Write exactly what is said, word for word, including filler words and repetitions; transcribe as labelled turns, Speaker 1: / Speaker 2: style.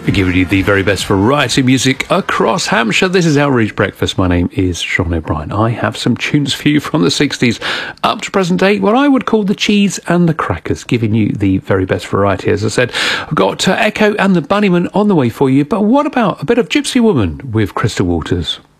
Speaker 1: We're giving you the very best variety music across Hampshire. This is Outreach Breakfast. My name is Sean O'Brien. I have some tunes for you from the sixties up to present day, what I would call the cheese and the crackers, giving you the very best variety. As I said, I've got uh, Echo and the Bunnymen on the way for you. But what about a bit of Gypsy Woman with Crystal Waters?